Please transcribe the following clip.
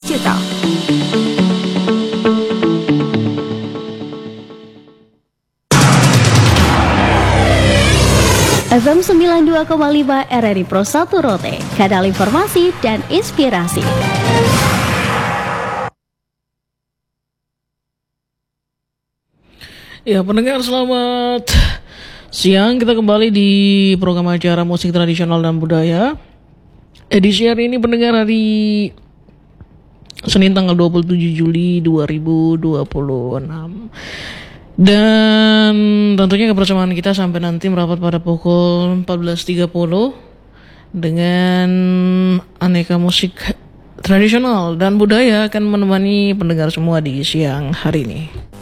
digital. FM 92,5 RRI Pro 1 Rote, kanal informasi dan inspirasi. Ya, pendengar selamat siang. Kita kembali di program acara musik tradisional dan budaya. Edisi hari ini pendengar hari Senin tanggal 27 Juli 2026. Dan tentunya kebersamaan kita sampai nanti merapat pada pukul 14.30 dengan aneka musik tradisional dan budaya akan menemani pendengar semua di siang hari ini.